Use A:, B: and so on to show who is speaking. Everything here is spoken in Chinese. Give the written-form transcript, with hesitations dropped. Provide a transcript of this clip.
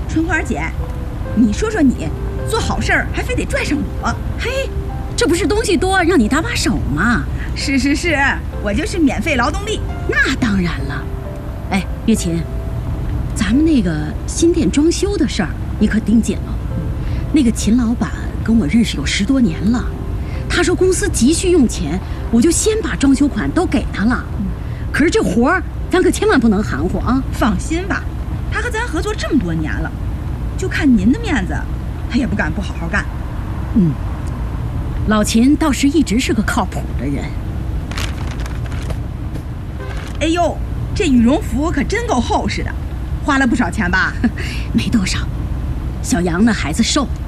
A: 春花姐，你说说你做好事儿还非得拽上我？
B: 嘿，这不是东西多让你搭把手吗？
A: 是，我就是免费劳动力。
B: 那当然了。哎，月琴，咱们那个新店装修的事儿你可盯紧了。那个秦老板跟我认识有10多年了，他说公司急需用钱，我就先把装修款都给他了。可是这活儿咱可千万不能含糊啊！
A: 放心吧，他和咱合作这么多年了，就看您的面子，他也不敢不好好干。
B: 老秦倒是一直是个靠谱的人。
A: 哎呦，这羽绒服可真够厚实的，花了不少钱吧？
B: 没多少。小杨那孩子瘦，